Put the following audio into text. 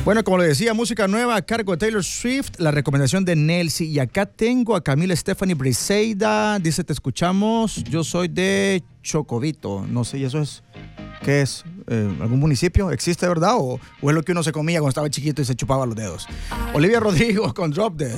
Bueno, como le decía, música nueva a cargo de Taylor Swift, la recomendación de Nelsi. Y acá tengo a Camila Stephanie Briseida. Dice, te escuchamos. Yo soy de Chocovito. No sé, ¿y eso es? ¿Qué es? ¿Algún municipio? ¿Existe, verdad? ¿O es lo que uno se comía cuando estaba chiquito y se chupaba los dedos? Olivia Rodrigo con Drop Dead.